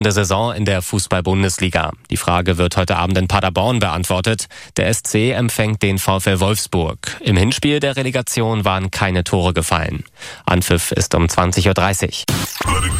der Saison in der Fußball-Bundesliga. Die Frage wird heute Abend in Paderborn beantwortet. Der SC empfängt den VfL Wolfsburg. Im Hinspiel der Relegation waren keine Tore gefallen. Anpfiff ist um 20:30 Uhr.